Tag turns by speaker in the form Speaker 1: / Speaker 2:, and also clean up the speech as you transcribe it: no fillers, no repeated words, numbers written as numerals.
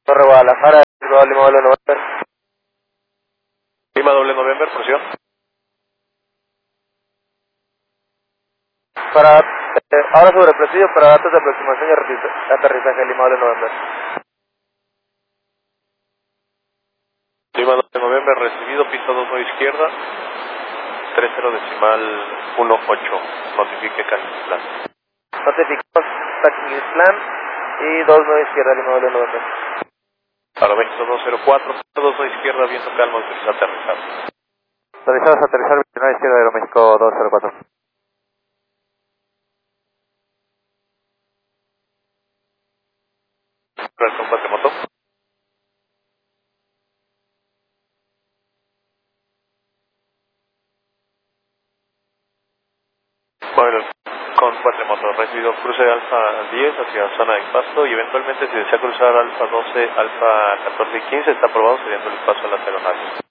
Speaker 1: Torre Guadalajara, Lima doble November.
Speaker 2: Lima doble November, porción.
Speaker 1: Para, ahora sobre Platillo, para datos de aproximación y aterrizaje, Lima doble November.
Speaker 2: Lima doble November, recibido, pista 29 izquierda, 30 decimal 18, notifique Caxitlán.
Speaker 1: Notificamos Caxitlán y 29 izquierda, Lima doble November.
Speaker 2: Para México 204, 29 izquierda, viento calma, autoriza aterrizar.
Speaker 1: Autorizados a aterrizar 29 izquierda, Aeroméxico 204.
Speaker 2: Con cuatrimoto. Bueno, con cuatrimoto, recibido cruce de alfa 10 hacia zona de pasto y eventualmente si desea cruzar alfa 12, alfa 14 y 15 está aprobado cediendo el paso a las aeronaves.